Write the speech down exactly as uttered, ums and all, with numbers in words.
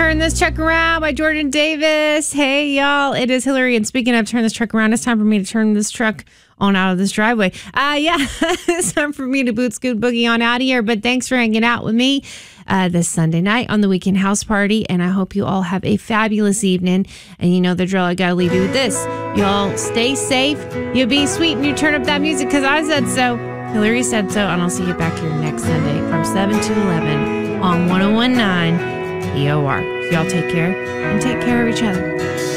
Turn This Truck Around by Jordan Davis. Hey, y'all. It is Hillary. And speaking of turn this truck around, it's time for me to turn this truck on out of this driveway. Uh, yeah, it's time for me to boot scoot boogie on out of here. But thanks for hanging out with me uh, this Sunday night on the Weekend House Party. And I hope you all have a fabulous evening. And you know the drill. I got to leave you with this. Y'all stay safe. You be sweet and you turn up that music because I said so. Hillary said so. And I'll see you back here next Sunday from seven to eleven on one oh one point nine P O R. So y'all take care and take care of each other.